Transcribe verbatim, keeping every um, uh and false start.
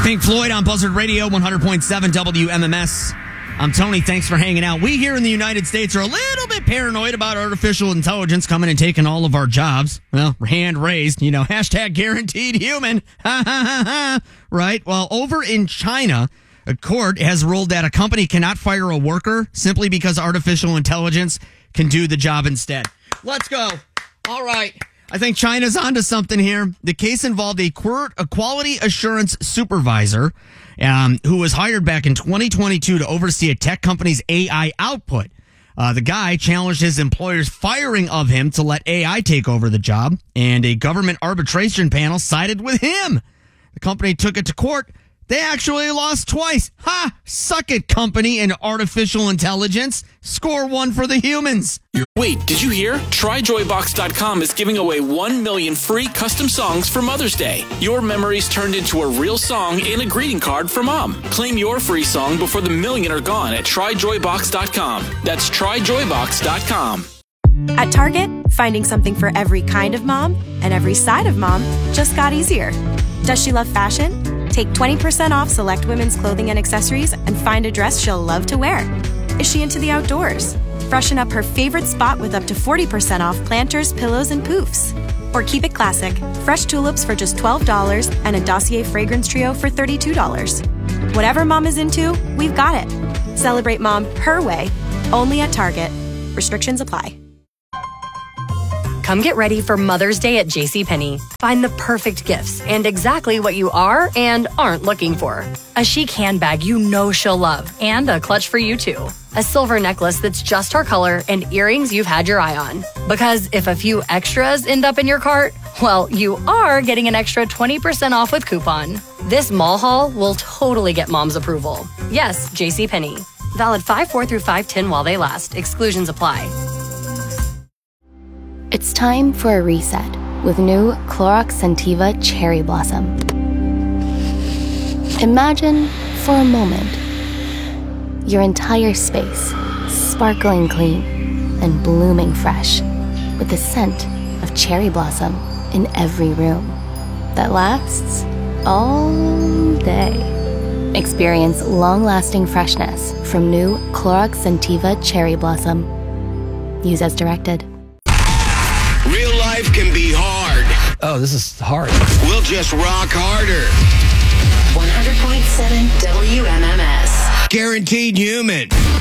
Pink Floyd on Buzzard Radio, one hundred point seven W M M S. I'm Tony. Thanks for hanging out. We here in the United States are a little bit paranoid about artificial intelligence coming and taking all of our jobs. Well, hand raised, you know, hashtag guaranteed human. Ha ha ha ha. Right? Well, over in China, a court has ruled that a company cannot fire a worker simply because artificial intelligence can do the job instead. Let's go. All right. I think China's onto something here. The case involved a, quir- a quality assurance supervisor um, who was hired back in twenty twenty-two to oversee a tech company's A I output. Uh, the guy challenged his employer's firing of him to let A I take over the job, and a government arbitration panel sided with him. The company took it to court. They actually lost twice. Ha! Suck it, company and artificial intelligence. Score one for the humans. Wait, did you hear? Try Joy Box dot com is giving away one million free custom songs for Mother's Day. Your memories turned into a real song and a greeting card for Mom. Claim your free song before the million are gone at Try Joy Box dot com. That's Try Joy Box dot com. At Target, finding something for every kind of mom and every side of mom just got easier. Does she love fashion? Take twenty percent off select women's clothing and accessories and find a dress she'll love to wear. Is she into the outdoors? Freshen up her favorite spot with up to forty percent off planters, pillows, and poofs. Or keep it classic. Fresh tulips for just twelve dollars and a Dossier fragrance trio for thirty-two dollars. Whatever mom is into, we've got it. Celebrate mom her way, only at Target. Restrictions apply. Come get ready for Mother's Day at JCPenney. Find the perfect gifts and exactly what you are and aren't looking for. A chic handbag you know she'll love and a clutch for you too. A silver necklace that's just her color and earrings you've had your eye on. Because if a few extras end up in your cart, well, you are getting an extra twenty percent off with coupon. This mall haul will totally get mom's approval. Yes, JCPenney. Valid five four through five ten while they last. Exclusions apply. It's time for a reset with new Clorox Scentiva Cherry Blossom. Imagine, for a moment, your entire space sparkling clean and blooming fresh with the scent of cherry blossom in every room that lasts all day. Experience long-lasting freshness from new Clorox Scentiva Cherry Blossom. Use as directed. Real life can be hard. Oh, this is hard. We'll just rock harder. one hundred point seven W M M S. Guaranteed human.